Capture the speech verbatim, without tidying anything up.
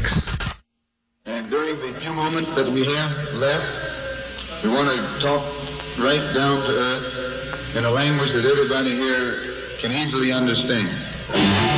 mix. And during the few moments that we have left, we want to talk right down to earth in a language that everybody here can easily understand.